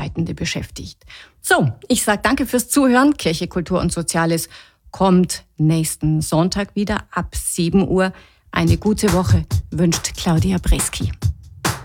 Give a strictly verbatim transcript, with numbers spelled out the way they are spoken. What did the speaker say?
Mitarbeitende beschäftigt. So, ich sage danke fürs Zuhören. Kirche, Kultur und Soziales kommt nächsten Sonntag wieder ab sieben Uhr. Eine gute Woche wünscht Claudia Breski.